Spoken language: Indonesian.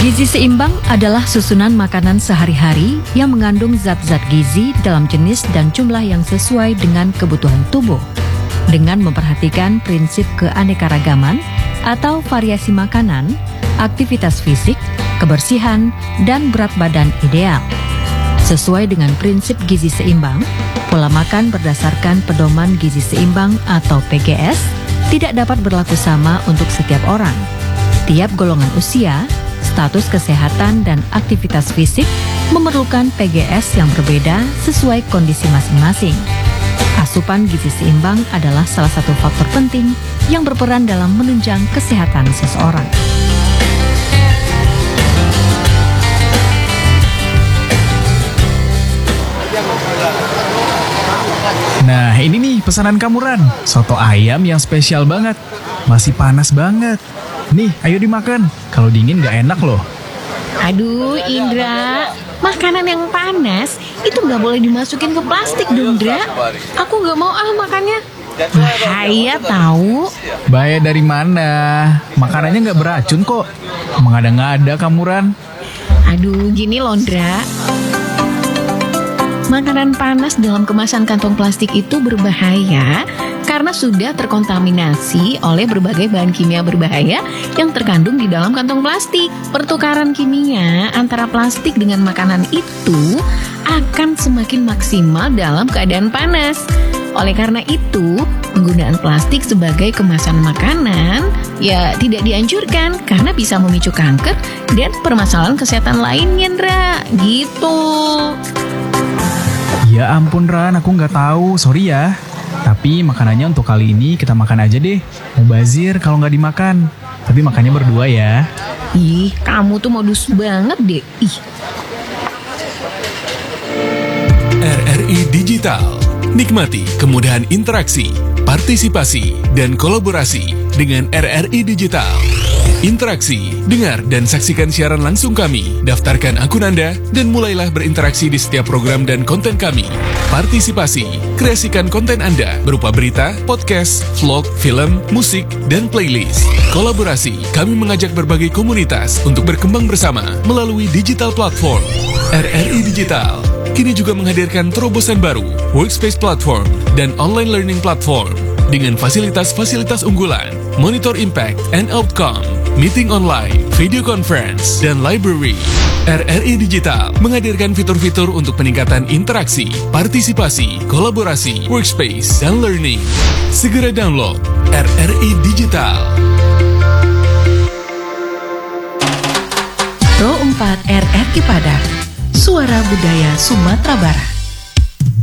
Gizi seimbang adalah susunan makanan sehari-hari yang mengandung zat-zat gizi dalam jenis dan jumlah yang sesuai dengan kebutuhan tubuh. Dengan memperhatikan prinsip keanekaragaman atau variasi makanan, aktivitas fisik, kebersihan, dan berat badan ideal. Sesuai dengan prinsip gizi seimbang, pola makan berdasarkan pedoman gizi seimbang atau PGS tidak dapat berlaku sama untuk setiap orang. Tiap golongan usia, status kesehatan dan aktivitas fisik memerlukan PGS yang berbeda sesuai kondisi masing-masing. Asupan gizi seimbang adalah salah satu faktor penting yang berperan dalam menunjang kesehatan seseorang. Nah, ini nih pesanan kamu, Ran. Soto ayam yang spesial banget. Masih panas banget. Nih, ayo dimakan. Kalau dingin gak enak loh. Aduh, Indra, makanan yang panas itu nggak boleh dimasukin ke plastik dong, Indra. Aku nggak mau makannya. Bahaya tahu. Bahaya dari mana? Makanannya gak beracun kok. Mengada-ngada kamu, Ran. Aduh, gini loh, Indra. Makanan panas dalam kemasan kantong plastik itu berbahaya karena sudah terkontaminasi oleh berbagai bahan kimia berbahaya yang terkandung di dalam kantong plastik. Pertukaran kimia antara plastik dengan makanan itu akan semakin maksimal dalam keadaan panas. Oleh karena itu, penggunaan plastik sebagai kemasan makanan ya tidak dianjurkan karena bisa memicu kanker dan permasalahan kesehatan lainnya, Ndra. Gitu. Ya ampun, Ran, aku nggak tahu. Sorry ya. Tapi makanannya untuk kali ini kita makan aja deh. Mubazir kalau nggak dimakan. Tapi makannya berdua ya. Ih, kamu tuh modus banget deh. Ih. RRI Digital. Nikmati kemudahan interaksi, partisipasi, dan kolaborasi dengan RRI Digital. Interaksi, dengar dan saksikan siaran langsung kami, daftarkan akun Anda, dan mulailah berinteraksi di setiap program dan konten kami. Partisipasi, kreasikan konten Anda berupa berita, podcast, vlog, film, musik, dan playlist. Kolaborasi, kami mengajak berbagai komunitas untuk berkembang bersama melalui digital platform. RRI Digital kini juga menghadirkan terobosan baru, workspace platform, dan online learning platform dengan fasilitas-fasilitas unggulan, monitor impact and outcome, meeting online, video conference, dan library. RRI Digital menghadirkan fitur-fitur untuk peningkatan interaksi, partisipasi, kolaborasi, workspace, dan learning. Segera download RRI Digital. Pro 4 RRI Padang, Suara Budaya Sumatera Barat.